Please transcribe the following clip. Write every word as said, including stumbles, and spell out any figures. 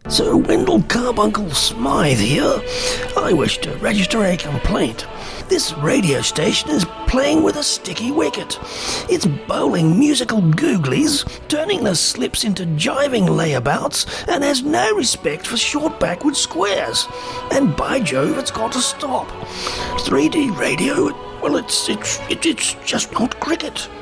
Sir Wendell Carbuncle Smythe here. I wish to register a complaint. This radio station is playing with a sticky wicket. It's bowling musical googlies, turning the slips into jiving layabouts, and has no respect for short backward squares. And by Jove, it's got to stop. three D radio, well, it's, it's, it's just not cricket.